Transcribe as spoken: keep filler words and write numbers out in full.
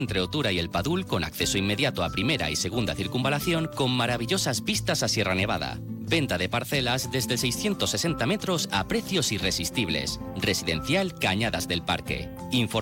entre Otura y El Padul, con acceso inmediato a primera y segunda circunvalación, con maravillosas vistas a Sierra Nevada. Venta de parcelas desde seiscientos sesenta metros a precios irresistibles. Residencial Cañadas del Parque. Inform-